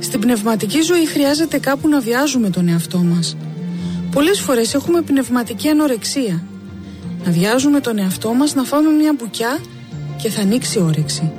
Στην πνευματική ζωή χρειάζεται κάπου να βιάζουμε τον εαυτό μας. Πολλές φορές έχουμε πνευματική ανορεξία. Να βιάζουμε τον εαυτό μας να φάμε μια μπουκιά και θα ανοίξει όρεξη.